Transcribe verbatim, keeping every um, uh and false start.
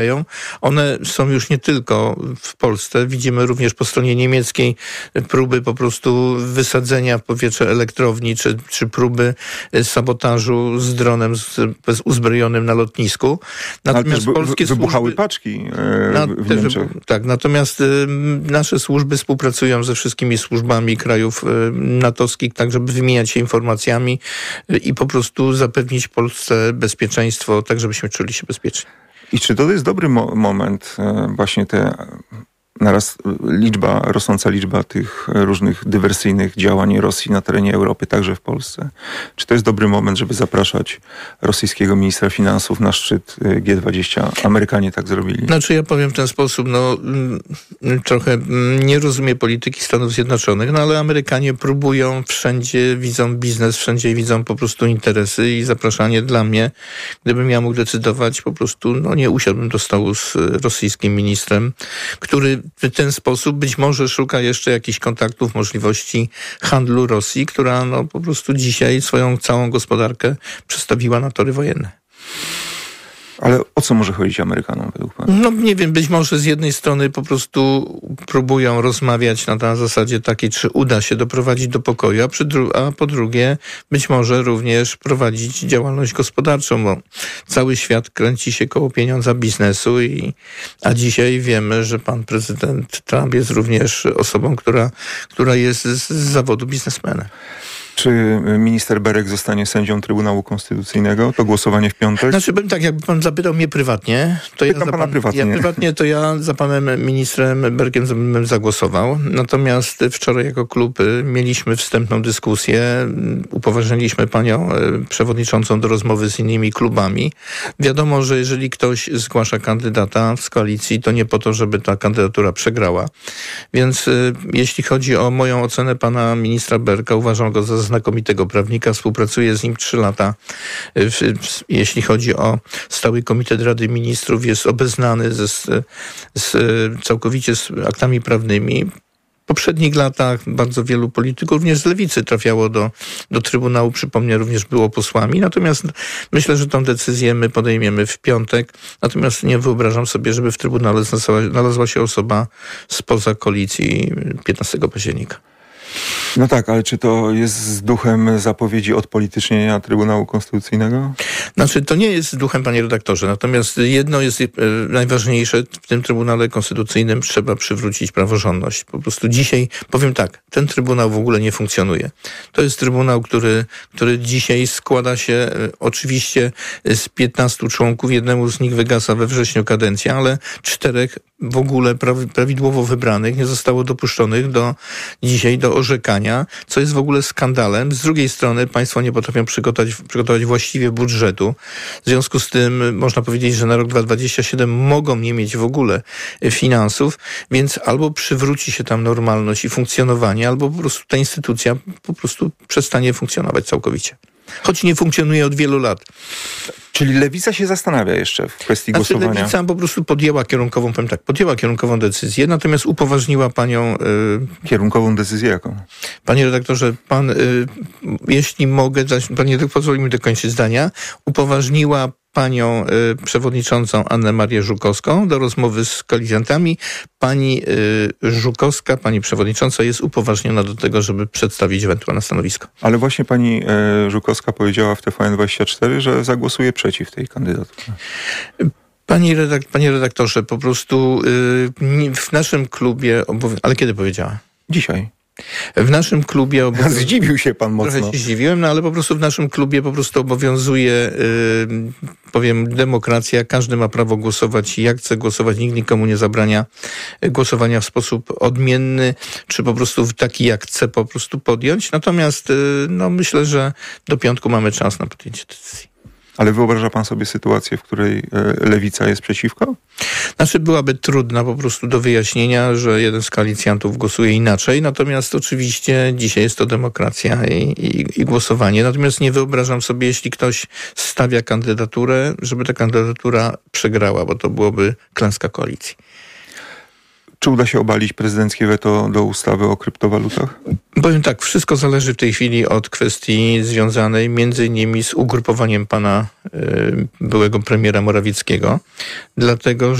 One są już nie tylko w Polsce. Widzimy również po stronie niemieckiej próby po prostu wysadzenia w powietrze elektrowni, czy, czy próby sabotażu z dronem z, z uzbrojonym na lotnisku. Natomiast Ale polskie wybuchały służby, paczki e, na, w też, Niemczech. Tak, natomiast y, nasze służby współpracują ze wszystkimi służbami krajów y, natowskich, tak żeby wymieniać się informacjami y, i po prostu zapewnić Polsce bezpieczeństwo, tak żebyśmy czuli się bezpiecznie. I czy to jest dobry mo- moment, e, właśnie te naraz liczba, rosnąca liczba tych różnych dywersyjnych działań Rosji na terenie Europy, także w Polsce? Czy to jest dobry moment, żeby zapraszać rosyjskiego ministra finansów na szczyt G dwadzieścia? Amerykanie tak zrobili. Znaczy ja powiem w ten sposób, no trochę nie rozumiem polityki Stanów Zjednoczonych, no ale Amerykanie próbują, wszędzie widzą biznes, wszędzie widzą po prostu interesy i zapraszanie dla mnie, gdybym ja mógł decydować, po prostu no nie usiadłbym do stołu z rosyjskim ministrem, który w ten sposób być może szuka jeszcze jakichś kontaktów, możliwości handlu Rosji, która no po prostu dzisiaj swoją całą gospodarkę przestawiła na tory wojenne. Ale o co może chodzić Amerykanom według pana? No nie wiem, być może z jednej strony po prostu próbują rozmawiać na, na zasadzie takiej, czy uda się doprowadzić do pokoju, a, przy dru- a po drugie być może również prowadzić działalność gospodarczą, bo cały świat kręci się koło pieniądza biznesu, i, a dzisiaj wiemy, że pan prezydent Trump jest również osobą, która, która jest z, z zawodu biznesmena. Czy minister Berek zostanie sędzią Trybunału Konstytucyjnego? To głosowanie w piątek? Znaczy, powiem tak, jakby pan zapytał mnie prywatnie, to ja, Pytam za pana pan, prywatnie. ja prywatnie to ja za panem ministrem Berkiem bym zagłosował. Natomiast wczoraj jako klub mieliśmy wstępną dyskusję. Upoważniliśmy panią przewodniczącą do rozmowy z innymi klubami. Wiadomo, że jeżeli ktoś zgłasza kandydata z koalicji, to nie po to, żeby ta kandydatura przegrała. Więc jeśli chodzi o moją ocenę pana ministra Berka, uważam go za znakomitego prawnika. Współpracuję z nim trzy lata. Jeśli chodzi o Stały Komitet Rady Ministrów, jest obeznany ze, z, całkowicie z aktami prawnymi. W poprzednich latach bardzo wielu polityków, również z lewicy, trafiało do, do Trybunału. Przypomnę, również było posłami. Natomiast myślę, że tę decyzję my podejmiemy w piątek. Natomiast nie wyobrażam sobie, żeby w Trybunale znalazła, znalazła się osoba spoza koalicji piętnastego października. No tak, ale czy to jest z duchem zapowiedzi odpolitycznienia Trybunału Konstytucyjnego? Znaczy, to nie jest duchem, panie redaktorze. Natomiast jedno jest e, najważniejsze. W tym Trybunale Konstytucyjnym trzeba przywrócić praworządność. Po prostu dzisiaj, powiem tak, ten Trybunał w ogóle nie funkcjonuje. To jest Trybunał, który, który dzisiaj składa się e, oczywiście z piętnastu członków. Jednemu z nich wygasa we wrześniu kadencja, ale czterech w ogóle prawi, prawidłowo wybranych nie zostało dopuszczonych do dzisiaj do orzekania, co jest w ogóle skandalem. Z drugiej strony państwo nie potrafią przygotować, przygotować właściwie budżetu. W związku z tym można powiedzieć, że na rok dwa tysiące dwudziesty siódmy mogą nie mieć w ogóle finansów, więc albo przywróci się tam normalność i funkcjonowanie, albo po prostu ta instytucja po prostu przestanie funkcjonować całkowicie. Choć nie funkcjonuje od wielu lat. Czyli Lewica się zastanawia jeszcze w kwestii znaczy, głosowania. Lewica po prostu podjęła kierunkową, powiem tak, podjęła kierunkową decyzję, natomiast upoważniła panią... Yy, kierunkową decyzję jaką? Panie redaktorze, pan, yy, jeśli mogę, panie redaktorze, pozwoli mi dokończyć zdania, upoważniła panią y, przewodniczącą Annę Marię Żukowską do rozmowy z koalicjantami. Pani y, Żukowska, pani przewodnicząca jest upoważniona do tego, żeby przedstawić ewentualne stanowisko. Ale właśnie pani y, Żukowska powiedziała w T V N dwadzieścia cztery, że zagłosuje przeciw tej kandydaturze. Pani redak- panie redaktorze, po prostu y, w naszym klubie... Obowią- Ale kiedy powiedziała? Dzisiaj. W naszym klubie... Obowiąz... Zdziwił się pan mocno. Trochę się zdziwiłem, no ale po prostu w naszym klubie po prostu obowiązuje, yy, powiem, demokracja. Każdy ma prawo głosować jak chce głosować. Nikt nikomu nie zabrania głosowania w sposób odmienny, czy po prostu taki jak chce po prostu podjąć. Natomiast yy, no myślę, że do piątku mamy czas na podjęcie decyzji. Ale wyobraża pan sobie sytuację, w której Lewica jest przeciwko? Znaczy byłaby trudna po prostu do wyjaśnienia, że jeden z koalicjantów głosuje inaczej, natomiast oczywiście dzisiaj jest to demokracja i, i, i głosowanie. Natomiast nie wyobrażam sobie, jeśli ktoś stawia kandydaturę, żeby ta kandydatura przegrała, bo to byłoby klęska koalicji. Czy uda się obalić prezydenckie weto do ustawy o kryptowalutach? Powiem tak, wszystko zależy w tej chwili od kwestii związanej między innymi z ugrupowaniem pana y, byłego premiera Morawieckiego, dlatego